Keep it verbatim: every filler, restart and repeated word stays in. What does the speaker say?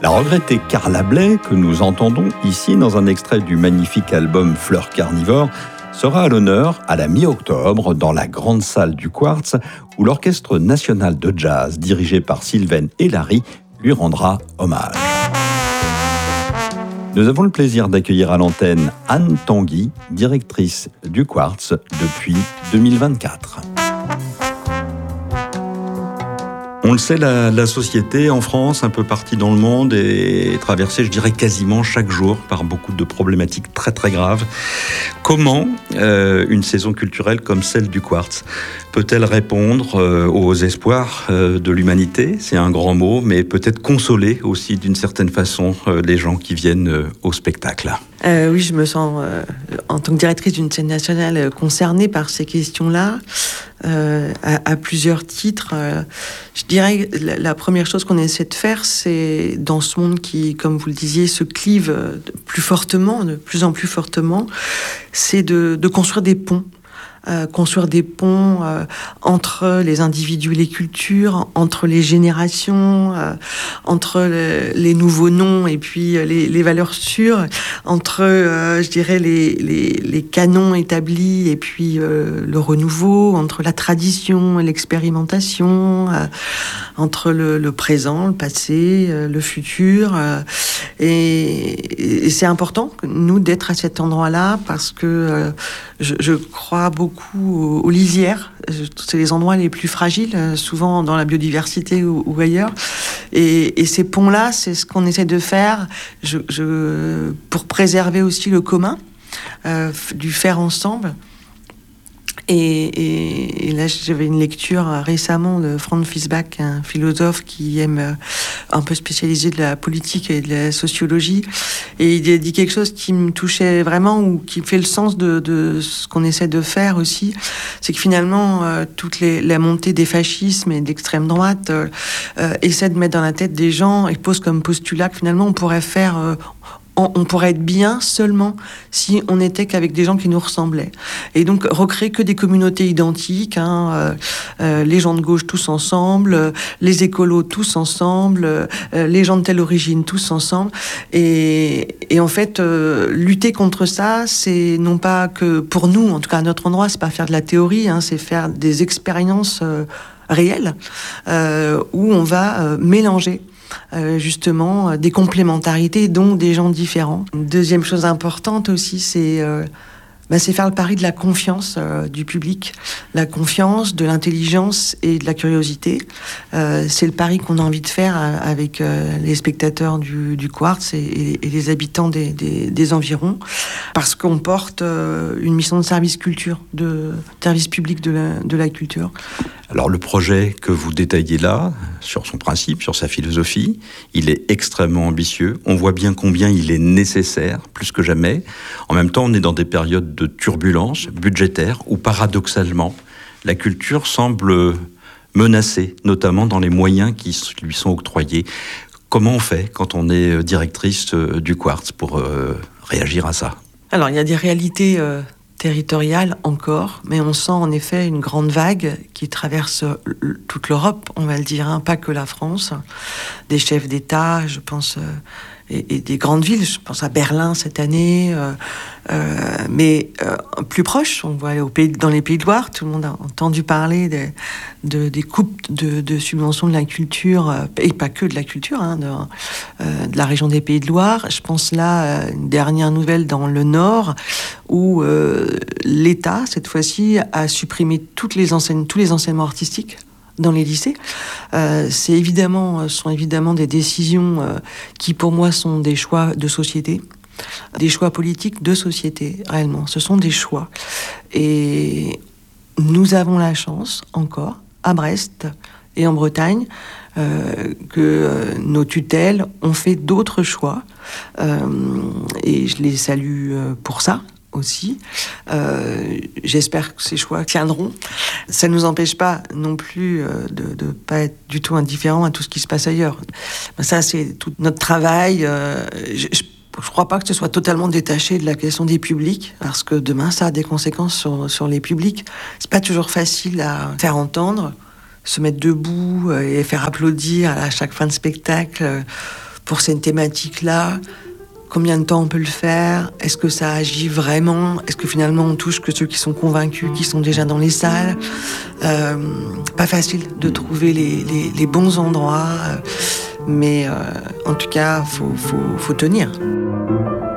La regrettée Carla Bley, que nous entendons ici dans un extrait du magnifique album Fleurs Carnivores, sera à l'honneur à la mi-octobre dans la grande salle du Quartz, où l'Orchestre national de jazz, dirigé par Sylvain Hélary, lui rendra hommage. Nous avons le plaisir d'accueillir à l'antenne Anne Tanguy, directrice du Quartz depuis deux mille vingt-quatre. On le sait, la, la société en France, un peu partie dans le monde, est traversée, je dirais, quasiment chaque jour par beaucoup de problématiques très très graves. Comment euh, une saison culturelle comme celle du Quartz peut-elle répondre euh, aux espoirs euh, de l'humanité ? C'est un grand mot, mais peut-être consoler aussi d'une certaine façon euh, les gens qui viennent euh, au spectacle. Euh, oui, je me sens, euh, en tant que directrice d'une scène nationale, euh, concernée par ces questions-là, euh, à, à plusieurs titres. Euh, je dirais la, la première chose qu'on essaie de faire, c'est dans ce monde qui, comme vous le disiez, se clive plus fortement, de plus en plus fortement, c'est de, de construire des ponts. Euh, construire des ponts euh, entre les individus et les cultures, entre les générations, euh, entre le, les nouveaux noms et puis les, les valeurs sûres, entre, euh, je dirais, les, les, les canons établis et puis euh, le renouveau, entre la tradition et l'expérimentation, euh, entre le, le présent, le passé, euh, le futur. Euh, et, et c'est important, nous, d'être à cet endroit-là parce que euh, je, je crois beaucoup beaucoup aux lisières. C'est les endroits les plus fragiles, souvent dans la biodiversité ou, ou ailleurs. Et, et ces ponts-là, c'est ce qu'on essaie de faire je, je, pour préserver aussi le commun, euh, du faire ensemble. Et, et, et là, j'avais une lecture récemment de Franz Fischbach, un philosophe qui aime un peu spécialisé de la politique et de la sociologie. Et il a dit quelque chose qui me touchait vraiment, ou qui fait le sens de, de ce qu'on essaie de faire aussi. C'est que finalement, euh, toute les, la montée des fascismes et d'extrême droite euh, euh, essaie de mettre dans la tête des gens et pose comme postulat que finalement, on pourrait faire... Euh, on pourrait être bien seulement si on n'était qu'avec des gens qui nous ressemblaient. Et donc, recréer que des communautés identiques, hein, euh, euh, les gens de gauche tous ensemble, euh, les écolos tous ensemble, euh, les gens de telle origine tous ensemble. Et, et en fait, euh, lutter contre ça, c'est non pas que, pour nous, en tout cas à notre endroit, c'est pas faire de la théorie, hein, c'est faire des expériences euh, réelles, euh, où on va euh, mélanger Euh, justement, euh, des complémentarités, dont des gens différents. Une deuxième chose importante aussi, c'est, euh, bah, c'est faire le pari de la confiance euh, du public, la confiance, de l'intelligence et de la curiosité. Euh, c'est le pari qu'on a envie de faire euh, avec euh, les spectateurs du, du Quartz et, et, et les habitants des, des, des environs, parce qu'on porte euh, une mission de service culture, de service public de la, de la culture. Alors le projet que vous détaillez là, sur son principe, sur sa philosophie, il est extrêmement ambitieux. On voit bien combien il est nécessaire, plus que jamais. En même temps, on est dans des périodes de turbulence budgétaire où, paradoxalement, la culture semble menacée, notamment dans les moyens qui lui sont octroyés. Comment on fait quand on est directrice du Quartz pour euh, réagir à ça ? Alors, il y a des réalités... Euh... territoriale encore, mais on sent en effet une grande vague qui traverse toute l'Europe, on va le dire, hein, pas que la France. Des chefs d'État, je pense, euh, et, et des grandes villes, je pense à Berlin cette année, euh, euh, mais euh, plus proche, on voit au pays, dans les Pays de Loire, tout le monde a entendu parler des, de, des coupes de, de subventions de la culture, euh, et pas que de la culture, hein, de, euh, de la région des Pays de Loire. Je pense là, euh, une dernière nouvelle dans le Nord, où euh, l'État, cette fois-ci, a supprimé toutes les enseignes, tous les enseignements artistiques dans les lycées. Euh, c'est évidemment, sont évidemment des décisions euh, qui, pour moi, sont des choix de société, des choix politiques de société, réellement. Ce sont des choix. Et nous avons la chance, encore, à Brest et en Bretagne, euh, que euh, nos tutelles ont fait d'autres choix. Euh, et je les salue euh, pour ça. Aussi. Euh, j'espère que ces choix tiendront. Ça ne nous empêche pas non plus euh, de ne pas être du tout indifférent à tout ce qui se passe ailleurs. Ben ça, c'est tout notre travail. Euh, je ne crois pas que ce soit totalement détaché de la question des publics, parce que demain, ça a des conséquences sur, sur les publics. C'est pas toujours facile à faire entendre, se mettre debout et faire applaudir à chaque fin de spectacle pour cette thématique-là, combien de temps on peut le faire? Est-ce que ça agit vraiment? Est-ce que finalement on touche que ceux qui sont convaincus, qui sont déjà dans les salles? euh, Pas facile de trouver les, les, les bons endroits, mais euh, en tout cas, faut, faut, faut tenir.